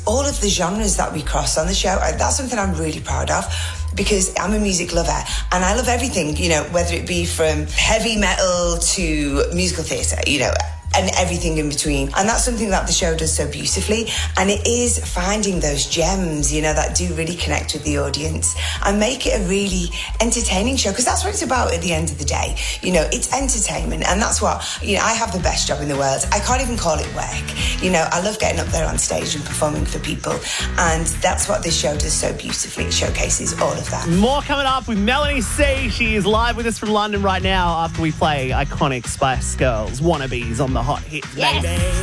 all of the genres that we cross on the show, that's something I'm really proud of, because I'm a music lover and I love everything, you know, whether it be from heavy metal to musical theatre, you know, and everything in between. And that's something that the show does so beautifully. And it is finding those gems, you know, that do really connect with the audience and make it a really entertaining show, because that's what it's about at the end of the day. You know, it's entertainment, and that's what, you know, I have the best job in the world. I can't even call it work. You know, I love getting up there on stage and performing for people, and that's what this show does so beautifully. It showcases all of that. More coming up with Melanie C. She is live with us from London right now after we play iconic Spice Girls Wannabes on the Hot Hits, baby.